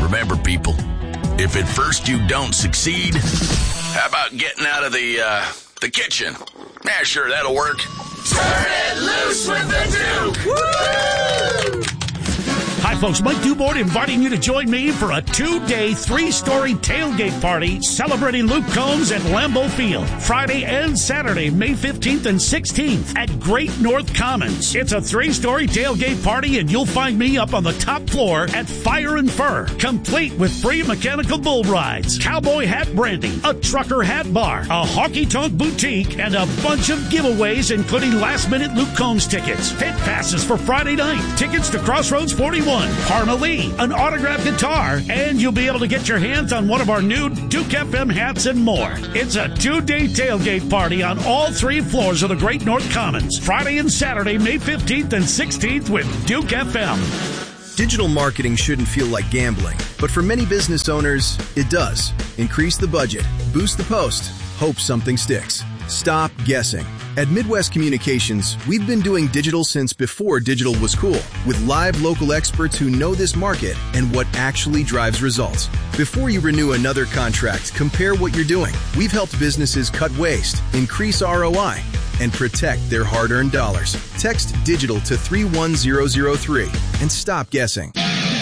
Remember, people, if at first you don't succeed, how about getting out of the kitchen? Yeah, sure, that'll work. Turn it loose with the Duke! Woo! Hi, folks. Mike Dubord inviting you to join me for a 2-day, 3-story tailgate party celebrating Luke Combs at Lambeau Field. Friday and Saturday, May 15th and 16th at Great North Commons. It's a 3-story tailgate party, and you'll find me up on the top floor at Fire and Fur, complete with free mechanical bull rides, cowboy hat branding, a trucker hat bar, a honky-tonk boutique, and a bunch of giveaways, including last-minute Luke Combs tickets, pit passes for Friday night, tickets to Crossroads 41, Parma Lee, an autographed guitar, and you'll be able to get your hands on one of our new Duke FM hats and more. It's a 2-day tailgate party on all 3 floors of the Great North Commons, Friday and Saturday, May 15th and 16th with Duke FM. Digital marketing shouldn't feel like gambling, but for many business owners, it does. Increase the budget, boost the post, hope something sticks. Stop guessing. At Midwest Communications, we've been doing digital since before digital was cool, with live local experts who know this market and what actually drives results. Before you renew another contract, compare what you're doing. We've helped businesses cut waste, increase ROI, and protect their hard-earned dollars. Text digital to 31003 and stop guessing.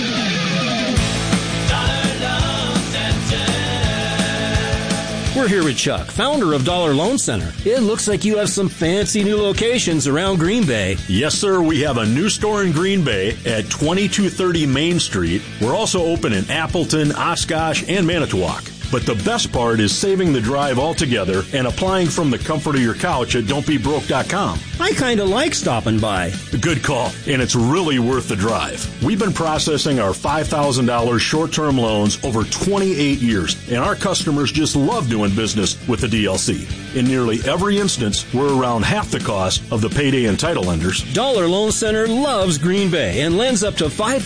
We're here with Chuck, founder of Dollar Loan Center. It looks like you have some fancy new locations around Green Bay. Yes, sir. We have a new store in Green Bay at 2230 Main Street. We're also open in Appleton, Oshkosh, and Manitowoc. But the best part is saving the drive altogether and applying from the comfort of your couch at don'tbebroke.com. I kind of like stopping by. Good call, and it's really worth the drive. We've been processing our $5,000 short-term loans over 28 years, and our customers just love doing business with the DLC. In nearly every instance, we're around half the cost of the payday and title lenders. Dollar Loan Center loves Green Bay and lends up to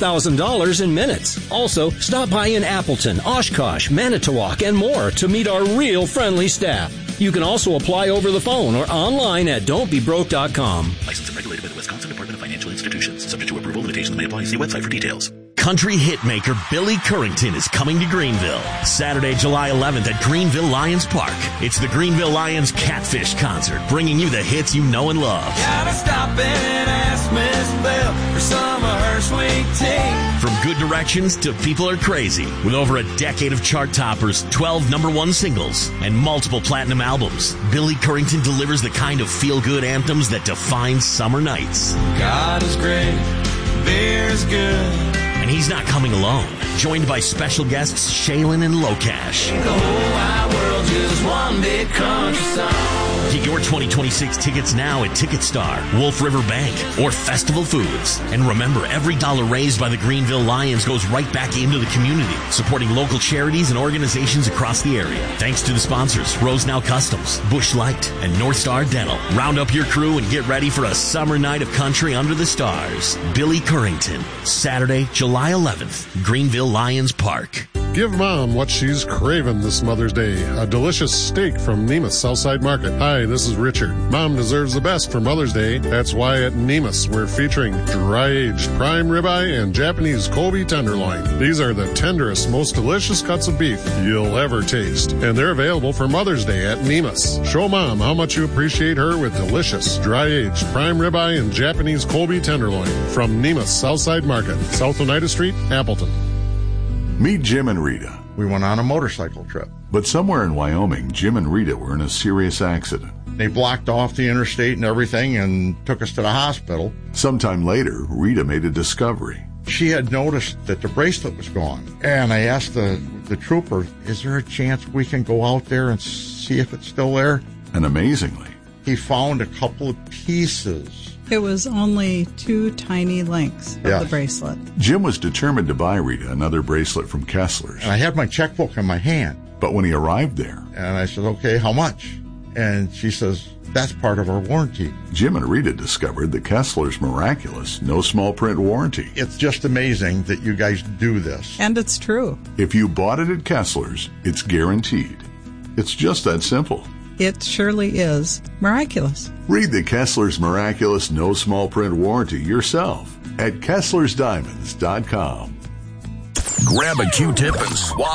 $5,000 in minutes. Also, stop by in Appleton, Oshkosh, Manitowoc, and more to meet our real friendly staff. You can also apply over the phone or online at don'tbebroke.com. Licensed and regulated by the Wisconsin Department of Financial Institutions. Subject to approval, limitations may apply. See website for details. Country hitmaker Billy Currington is coming to Greenville. Saturday, July 11th at Greenville Lions Park. It's the Greenville Lions Catfish Concert, bringing you the hits you know and love. Gotta stop and ask Miss Bell for some of her sweet tea. From Good Directions to People Are Crazy, with over a decade of chart toppers, 12 #1 singles, and multiple platinum albums, Billy Currington delivers the kind of feel-good anthems that define summer nights. God is great, beer's good. And he's not coming alone. Joined by special guests Shaylin and Locash. The whole wide world just one big country song. Get your 2026 tickets now at TicketStar, Wolf River Bank, or Festival Foods. And remember, every dollar raised by the Greenville Lions goes right back into the community, supporting local charities and organizations across the area. Thanks to the sponsors, Rosenau Customs, Busch Light, and North Star Dental. Round up your crew and get ready for a summer night of country under the stars. Billy Currington, Saturday, July 11th, Greenville Lions Park. Give Mom what she's craving this Mother's Day. A delicious steak from Nemus Southside Market. Hi, this is Richard. Mom deserves the best for Mother's Day. That's why at Nemus we're featuring dry-aged prime ribeye and Japanese Kobe tenderloin. These are the tenderest, most delicious cuts of beef you'll ever taste. And they're available for Mother's Day at Nemus. Show Mom how much you appreciate her with delicious, dry-aged prime ribeye and Japanese Kobe tenderloin from Nemus Southside Market, South Oneida Street, Appleton. Meet Jim and Rita. We went on a motorcycle trip. But somewhere in Wyoming, Jim and Rita were in a serious accident. They blocked off the interstate and everything and took us to the hospital. Sometime later, Rita made a discovery. She had noticed that the bracelet was gone. And I asked the trooper, is there a chance we can go out there and see if it's still there? And amazingly, he found a couple of pieces. It was only 2 tiny links of the bracelet. Jim was determined to buy Rita another bracelet from Kessler's. And I had my checkbook in my hand. But when he arrived there... And I said, okay, how much? And she says, that's part of our warranty. Jim and Rita discovered the Kessler's miraculous, no small print warranty. It's just amazing that you guys do this. And it's true. If you bought it at Kessler's, it's guaranteed. It's just that simple. It surely is miraculous. Read the Kessler's miraculous no small print warranty yourself at KesslersDiamonds.com. Grab a Q-tip and swab